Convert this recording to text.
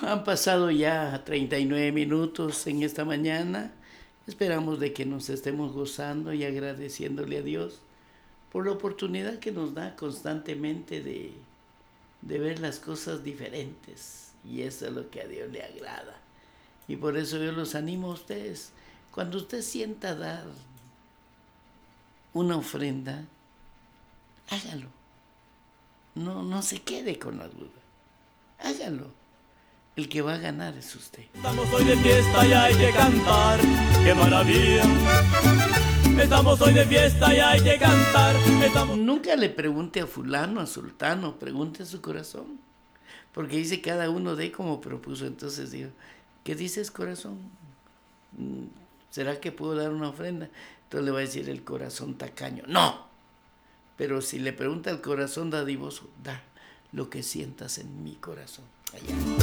han pasado ya 39 minutos en esta mañana. Esperamos de que nos estemos gozando y agradeciéndole a Dios por la oportunidad que nos da constantemente de ver las cosas diferentes. Y eso es lo que a Dios le agrada. Y por eso yo los animo a ustedes. Cuando usted sienta dar una ofrenda, hágalo. No se quede con la duda. Hágalo. El que va a ganar es usted. Estamos hoy de fiesta y hay que cantar. ¡Qué maravilla! Estamos hoy de fiesta y hay que cantar. Nunca le pregunte a fulano, a sultano, pregunte a su corazón. Porque dice cada uno de como propuso. Entonces digo, ¿qué dices, corazón? ¿Será que puedo dar una ofrenda? Entonces le va a decir el corazón tacaño. ¡No! Pero si le pregunta al corazón dadivoso, da lo que sientas en mi corazón. Allá.